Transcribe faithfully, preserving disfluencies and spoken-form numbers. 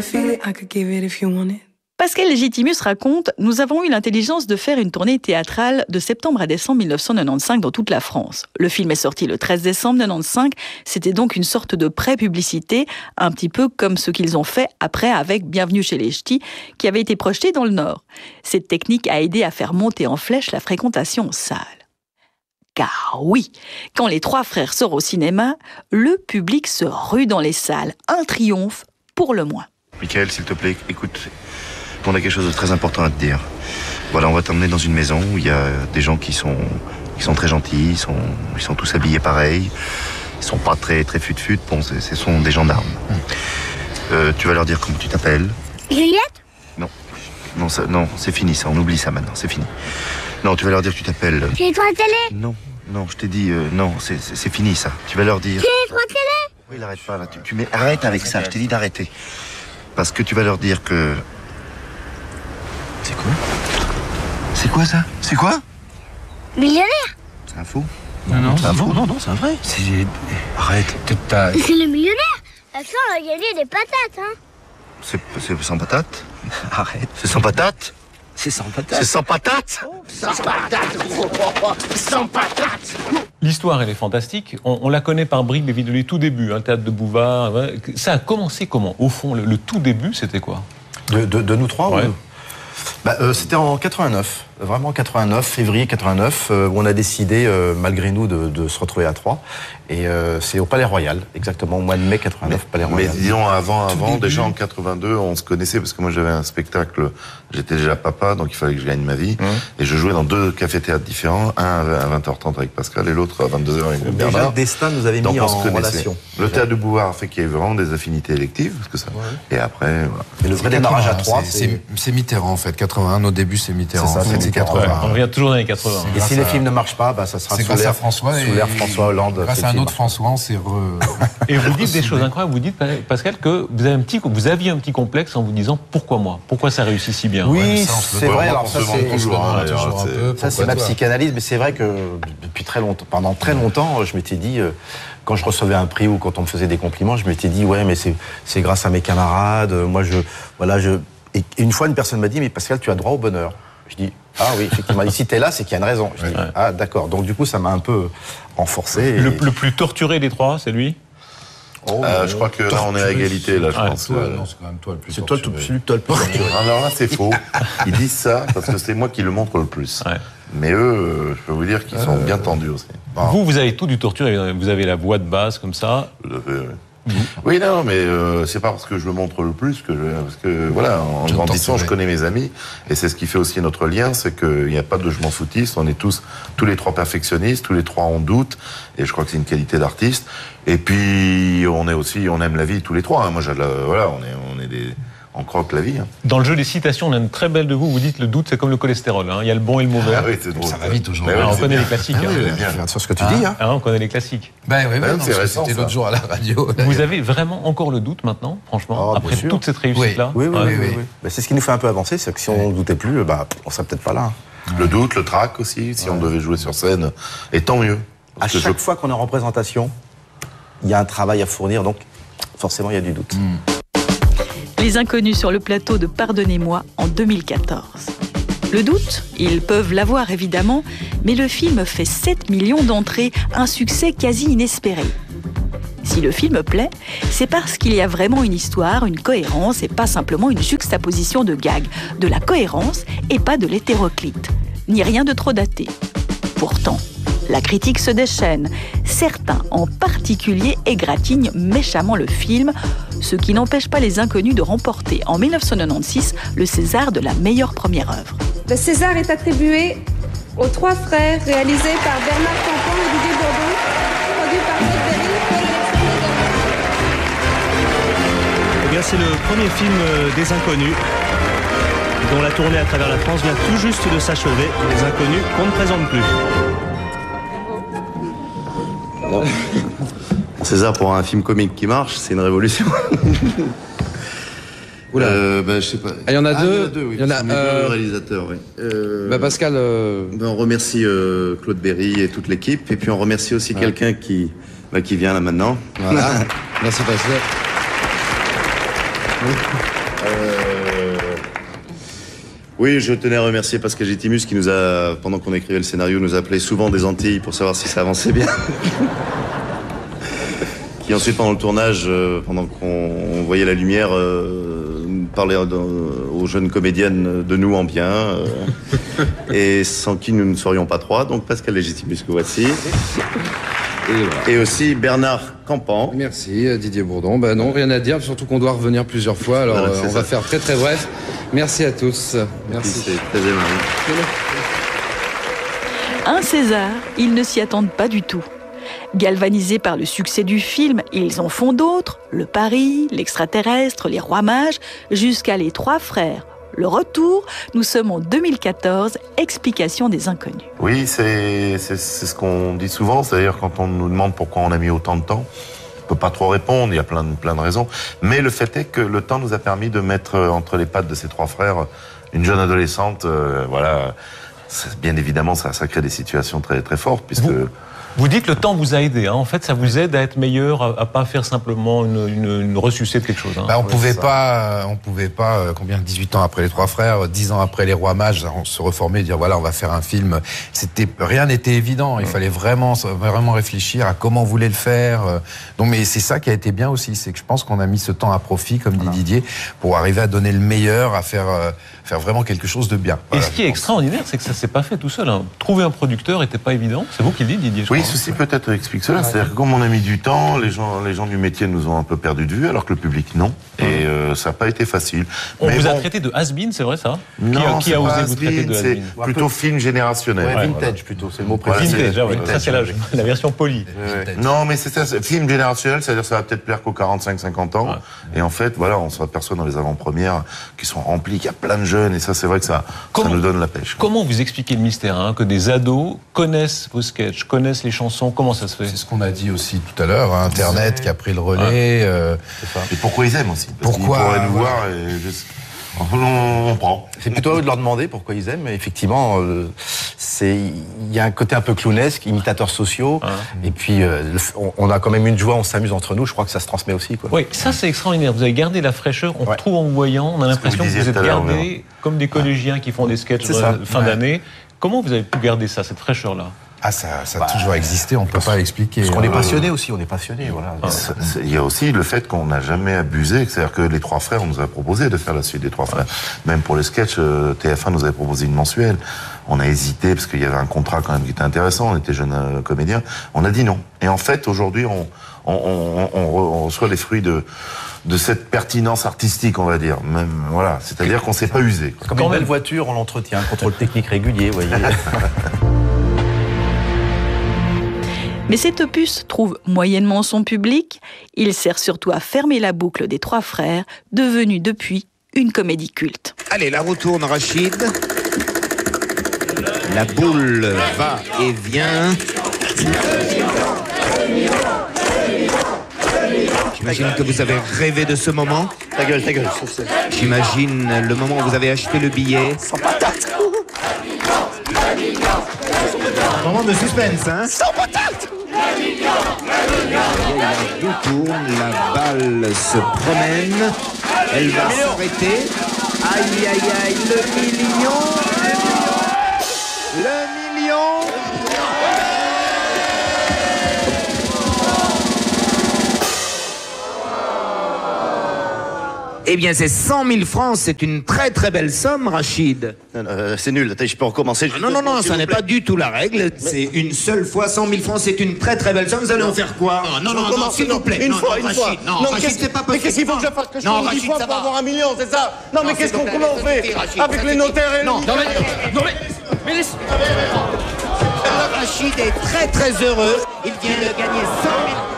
Pascal Légitimus raconte « Nous avons eu l'intelligence de faire une tournée théâtrale de septembre à décembre mille neuf cent quatre-vingt-quinze dans toute la France. Le film est sorti le treize décembre mille neuf cent quatre-vingt-quinze. C'était donc une sorte de pré-publicité, un petit peu comme ce qu'ils ont fait après avec Bienvenue chez les Ch'tis, qui avait été projeté dans le Nord. Cette technique a aidé à faire monter en flèche la fréquentation en salle. Car oui, quand les trois frères sortent au cinéma, le public se rue dans les salles. Un triomphe pour le moins. Michael, s'il te plaît, écoute, on a quelque chose de très important à te dire. Voilà, on va t'emmener dans une maison où il y a des gens qui sont, qui sont très gentils, ils sont, ils sont tous habillés pareil, ils sont pas très, très fut-fut, bon, ce sont des gendarmes. Mmh. Euh, tu vas leur dire comment tu t'appelles. Juliette ? Non, non, ça, non, c'est fini ça, on oublie ça maintenant, c'est fini. Non, tu vas leur dire que tu t'appelles... J'ai les trois télé. Non, non, je t'ai dit, euh, non, c'est, c'est, c'est fini ça. Tu vas leur dire... J'ai les trois télé. Oui, il arrête pas là, tu, tu mets... Arrête avec ça, je t'ai dit d'arrêter. Parce que tu vas leur dire que... C'est quoi ? C'est quoi ça ? C'est quoi ? Millionnaire. C'est un faux ? Non, non, c'est un faux. Non, non, c'est un vrai. C'est... Arrête. C'est le millionnaire. Avec ça, on a gagné des patates, hein. C'est, c'est sans patate ? Arrête. C'est sans patate ? C'est sans patate. C'est sans patate ? Sans patate. Sans patate. L'histoire, elle est fantastique. On, on la connaît par bribes, évidemment, les tout débuts, hein, théâtre de Bouvard. Ouais. Ça a commencé comment ? Au fond, le, le tout début, c'était quoi ? de, de, de nous trois ouais. ou... bah, euh, C'était en quatre-vingt-neuf, vraiment quatre-vingt-neuf, février quatre-vingt-neuf, euh, où on a décidé, euh, malgré nous, de, de se retrouver à Troyes. Et euh, c'est au Palais Royal, exactement, au mois de mai quatre-vingt-neuf, mais, Palais Royal. Mais disons, avant, avant déjà en quatre-vingt-deux, on se connaissait, parce que moi j'avais un spectacle, j'étais déjà papa, donc il fallait que je gagne ma vie, mmh. et je jouais dans deux cafés-théâtres différents, un à vingt heures trente avec Pascal, et l'autre à vingt-deux heures avec Bernard. Déjà, le destin nous avait donc mis en relation. Le théâtre de Bouvard fait qu'il y a eu vraiment des affinités électives, parce que ça... Ouais. Et après, voilà. Et le vrai démarrage à Troyes, c'est... C'est Mitterrand, en fait, quatre-vingt-un, nos débuts, c'est Mitterrand. C'est ça, c'est, c'est quatre-vingts. Ouais, on revient toujours dans les quatre-vingts. Et si les films ne marchent pas, bah, ça sera c'est sous l'ère François, sous l'ère François Hollande. Grâce à un autre François, on s'est re... Et vous dites des choses incroyables. Vous dites, Pascal, que vous, avez un petit, vous aviez un petit complexe en vous disant pourquoi moi ? Pourquoi ça réussit si bien ? Oui, ouais, ça, c'est vrai. Alors ça, c'est, toujours, hein, toujours un peu, ça, c'est ma psychanalyse, mais c'est vrai que depuis très longtemps, pendant très longtemps, je m'étais dit, quand je recevais un prix ou quand on me faisait des compliments, je m'étais dit, ouais, mais c'est, c'est grâce à mes camarades. Moi, je, voilà, je. Et une fois, une personne m'a dit, mais Pascal, tu as droit au bonheur. Je dis, ah oui, effectivement, si t'es là, c'est qu'il y a une raison. Je dis, ouais. Ah d'accord. Donc du coup, ça m'a un peu renforcé. Et... Le, le plus torturé des trois, c'est lui ? Oh, euh, je crois que là, on est à égalité, là, je ah, pense. Toi, euh... Non, c'est quand même toi le plus c'est torturé. C'est toi le plus torturé. Alors là, c'est faux. Ils disent ça parce que c'est moi qui le montre le plus. Ouais. Mais eux, je peux vous dire qu'ils euh... sont bien tendus aussi. Bon. Vous, vous avez tout du torturé. Vous avez la voix de basse comme ça. Tout à fait, oui. Mmh. Oui, non, mais euh, c'est pas parce que je le montre le plus que je, parce que voilà, en je grandissant, je connais mes amis et c'est ce qui fait aussi notre lien, c'est qu'il n'y a pas de je m'en foutiste, on est tous, tous les trois perfectionnistes, tous les trois on doute et je crois que c'est une qualité d'artiste. Et puis on est aussi, on aime la vie tous les trois. Hein. Moi, j'ai la, voilà, on est, on est des, on croque la vie. Hein. Dans le jeu des citations, on a une très belle de vous. Vous dites le doute, c'est comme le cholestérol. Hein. Il y a le bon et le mauvais. Ah oui, c'est drôle. Ça va vite aujourd'hui. Ah, on connaît bien. Les classiques. Ah, hein. oui, bien. Bien. Sur ce que tu ah, dis. Hein. Ah, on connaît les classiques. Ben oui, ben, non, c'est récent, c'était l'autre jour à la radio. Vous avez vraiment encore le doute maintenant, franchement, oh, après toute cette réussite-là. Oui, oui, ouais. oui. oui, oui. Ben, c'est ce qui nous fait un peu avancer, c'est que si on ne doutait plus, bah, on serait peut-être pas là. Hein. Le doute, le trac aussi, si ouais. on devait jouer sur scène, et tant mieux. À chaque je... fois qu'on est en représentation, il y a un travail à fournir, donc forcément il y a du doute. Mm. Les Inconnus sur le plateau de Pardonnez-moi en deux mille quatorze. Le doute, ils peuvent l'avoir évidemment, mais le film fait sept millions d'entrées, un succès quasi inespéré. Si le film plaît, c'est parce qu'il y a vraiment une histoire, une cohérence et pas simplement une juxtaposition de gags, de la cohérence et pas de l'hétéroclite, ni rien de trop daté. Pourtant, la critique se déchaîne. Certains, en particulier, égratignent méchamment le film, ce qui n'empêche pas les Inconnus de remporter en dix-neuf cent quatre-vingt-seize le César de la meilleure première œuvre. Le César est attribué aux Trois Frères, réalisé par Bernard Campan et Didier Bourdon, produit par Claude Berry pour l'élection des Gobelins. Eh bien, c'est le premier film des Inconnus, dont la tournée à travers la France vient tout juste de s'achever. Les Inconnus qu'on ne présente plus. Non. César, pour un film comique qui marche, c'est une révolution. Oula. Euh, bah, je sais pas. Il y en a ah, deux. Il y en a deux, oui. Il y en a, euh... deux réalisateurs, oui. Euh... Bah Pascal. Euh... Bah, on remercie euh, Claude Berry et toute l'équipe, et puis on remercie aussi ouais. quelqu'un qui, bah, qui vient là maintenant. Voilà. Merci Pascal. Euh... Oui, je tenais à remercier Pascal Gétimus qui nous a, pendant qu'on écrivait le scénario, nous appelait souvent des Antilles pour savoir si ça avançait bien. Qui ensuite, pendant le tournage, euh, pendant qu'on voyait la lumière, euh, parlait aux jeunes comédiennes de nous en bien, euh, et sans qui nous ne serions pas trois. Donc Pascal Gétimus que voici. Et, voilà. Et aussi Bernard Campan. Merci Didier Bourdon. Ben non, rien à dire, surtout qu'on doit revenir plusieurs fois. Alors voilà, euh, on ça. va faire très très bref. Merci à tous. Merci. C'est très aimable. Un César, ils ne s'y attendent pas du tout. Galvanisés par le succès du film, ils en font d'autres, Le Pari, L'Extraterrestre, Les Rois Mages, jusqu'à Les Trois Frères. Le retour, nous sommes en deux mille quatorze, explication des inconnus. Oui, c'est, c'est, c'est ce qu'on dit souvent, c'est-à-dire quand on nous demande pourquoi on a mis autant de temps, on ne peut pas trop répondre, il y a plein de, plein de raisons, mais le fait est que le temps nous a permis de mettre entre les pattes de ces trois frères une jeune adolescente, euh, voilà, bien évidemment ça, ça crée des situations très, très fortes, puisque... Vous... Vous dites que le temps vous a aidé, hein. En fait ça vous aide à être meilleur, à, à pas faire simplement une, une, une ressucée de quelque chose. Hein. Bah, on, ouais, pouvait pas, on pouvait pas, euh, combien, dix-huit ans après Les Trois Frères, dix ans après Les Rois Mages, on se reformer, dire voilà on va faire un film. C'était, rien n'était évident, il fallait vraiment, vraiment réfléchir à comment on voulait le faire. Donc, mais c'est ça qui a été bien aussi, c'est que je pense qu'on a mis ce temps à profit, comme dit voilà. Didier, pour arriver à donner le meilleur, à faire, euh, faire vraiment quelque chose de bien. Voilà, et ce qui est extraordinaire, c'est que ça s'est pas fait tout seul. Hein. Trouver un producteur n'était pas évident. C'est vous qui le dites, Didier. Oui, ceci peut-être explique cela. C'est-à-dire que comme on a mis du temps, les gens, les gens du métier nous ont un peu perdu de vue, alors que le public non. Et euh, ça n'a pas été facile. On Mais vous bon, a traité de has-been, c'est vrai ça? Non, qui a, qui a osé vous traiter de has-been? C'est plutôt film générationnel. Ouais, ouais, vintage voilà. plutôt, c'est le mot précis. Voilà, vintage, ouais, vintage. ça c'est la, la version polie. Ouais. Non, mais c'est ça, c'est film générationnel, c'est-à-dire que ça va peut-être plaire qu'aux quarante-cinq cinquante ans. Ouais. Et en fait, voilà, on s'aperçoit dans les avant-premières qui sont remplies, qu'il y a plein de jeunes, et ça, c'est vrai que ça, comment, ça nous donne la pêche. Comment vous expliquez le mystère, hein, que des ados connaissent vos sketchs, connaissent les chansons, comment ça se fait? C'est ce qu'on a dit aussi tout à l'heure, hein, Internet qui a pris le relais. Ouais. Euh, et pourquoi ils aiment aussi? Parce pourquoi qu'ils pourraient nous voir et juste... On, on prend. C'est plutôt à eux de leur demander pourquoi ils aiment, mais effectivement, euh, c'est, il y a un côté un peu clownesque, imitateurs sociaux, ah. et puis euh, on, on a quand même une joie, on s'amuse entre nous, je crois que ça se transmet aussi, quoi. Oui, ça c'est extraordinaire, vous avez gardé la fraîcheur, on ouais. retrouve en vous voyant, on a l'impression que vous, que vous êtes gardés comme des collégiens qui font des sketchs de fin ouais. d'année. Comment vous avez pu garder ça, cette fraîcheur-là? Ah, ça, ça a bah, toujours existé, on ne peut pas l'expliquer. Parce qu'on est passionné aussi, on est passionné, voilà. Il y a aussi le fait qu'on n'a jamais abusé, c'est-à-dire que les Trois Frères, on nous a proposé de faire la suite des Trois Frères. Même pour les sketchs, T F un nous avait proposé une mensuelle. On a hésité, parce qu'il y avait un contrat quand même qui était intéressant, on était jeunes euh, comédiens. On a dit non. Et en fait, aujourd'hui, on, on, on, on, on reçoit les fruits de... de cette pertinence artistique, on va dire. Même, voilà. C'est-à-dire qu'on ne s'est pas usé. Comme quand une belle voiture, on l'entretient, un contrôle technique régulier, vous voyez. Mais cet opus trouve moyennement son public. Il sert surtout à fermer la boucle des Trois Frères, devenue depuis une comédie culte. Allez, la roue tourne, Rachid. La boule va et vient. J'imagine que vous avez rêvé de ce moment. Ta gueule, ta gueule. J'imagine le moment où vous avez acheté le billet. Sans patate. Moment de suspense, hein. Sans patate. La roue tourne, la balle se promène. Elle va s'arrêter. Aïe, aïe, aïe, le million. Le million. Eh bien, c'est cent mille francs, c'est une très très belle somme, Rachid. Euh, c'est nul, je peux recommencer. Ah, non, non, non, ça n'est pas du tout la règle. C'est une seule fois, cent mille francs, c'est une très très belle somme. Vous allez en faire quoi? Non, non, non, non s'il vous plaît. Une fois, une fois. Non, Rachid, c'est pas possible. Mais qu'est-ce qu'il faut que je fasse? Que je fasse dix fois pour avoir un million, c'est ça? Non, mais qu'est-ce qu'on comment on fait? Avec les notaires et... Non, non, mais... Non, mais... Mais laisse... Rachid est très très heureux. Il vient de gagner cent mille...